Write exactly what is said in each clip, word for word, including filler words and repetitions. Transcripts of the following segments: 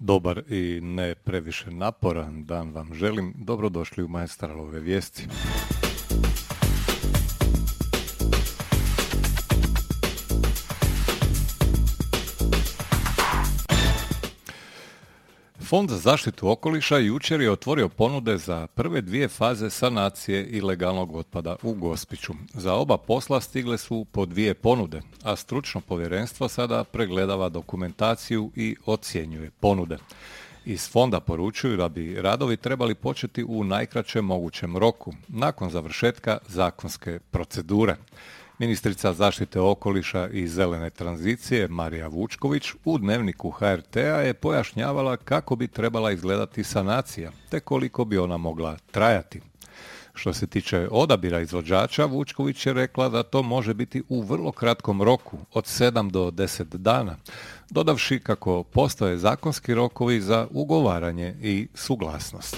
Dobar i ne previše naporan dan vam želim. Dobrodošli u Maestralove vijesti. Fond za zaštitu okoliša jučer je otvorio ponude za prve dvije faze sanacije ilegalnog otpada u Gospiću. Za oba posla stigle su po dvije ponude, a stručno povjerenstvo sada pregledava dokumentaciju i ocjenjuje ponude. Iz fonda poručuju da bi radovi trebali početi u najkraćem mogućem roku, nakon završetka zakonske procedure. Ministrica zaštite okoliša i zelene tranzicije Marija Vučković u Dnevniku H R T-a je pojašnjavala kako bi trebala izgledati sanacija, te koliko bi ona mogla trajati. Što se tiče odabira izvođača, Vučković je rekla da to može biti u vrlo kratkom roku, od sedam do deset dana, dodavši kako postoje zakonski rokovi za ugovaranje i suglasnost.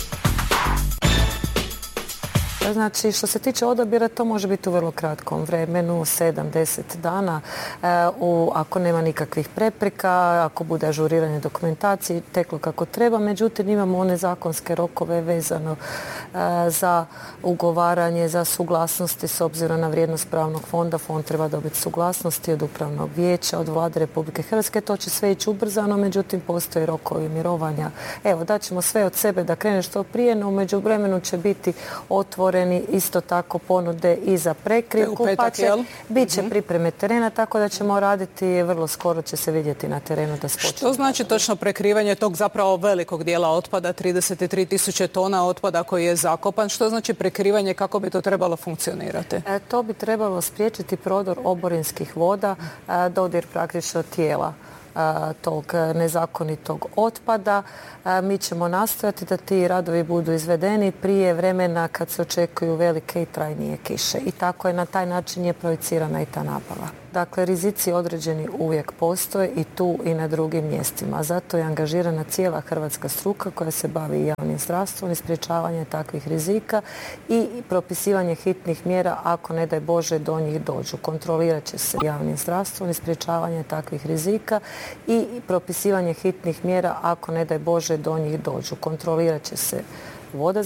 Znači, što se tiče odabira, to može biti u vrlo kratkom vremenu, sedam do deset dana, e, u, ako nema nikakvih prepreka, ako bude ažuriranje dokumentacije, teklo kako treba. Međutim, imamo one zakonske rokove vezano e, za ugovaranje, za suglasnosti s obzirom na vrijednost pravnog fonda. Fond treba dobiti suglasnosti od upravnog vijeća, od Vlade Republike Hrvatske. To će sve ići ubrzano, međutim, postoje rokovi mirovanja. Evo, daćemo sve od sebe da krene što prije, no u međuvremenu će biti otvoren isto tako ponude i za prekrivku, pa će, bit će pripreme terena, tako da ćemo raditi, vrlo skoro će se vidjeti na terenu da spočne. Što znači točno prekrivanje tog zapravo velikog dijela otpada, trideset tri tisuće tona otpada koji je zakopan? Što znači prekrivanje, kako bi to trebalo funkcionirati? E, to bi trebalo spriječiti prodor oborinskih voda, e, dodir praktično tijela tog nezakonitog otpada. Mi ćemo nastojati da ti radovi budu izvedeni prije vremena kad se očekuju velike i trajnije kiše. I tako je, na taj način je projicirana i ta nabava. Dakle, rizici određeni uvijek postoje i tu i na drugim mjestima. Zato je angažirana cijela hrvatska struka koja se bavi javnim zdravstvom i sprječavanje takvih rizika i propisivanje hitnih mjera ako, ne daj Bože, do njih dođu. Kontrolirat će se javnim zdravstvom i sprječavanje takvih rizika i propisivanje hitnih mjera ako, ne daj Bože, do njih dođu. Kontrolirat će se voda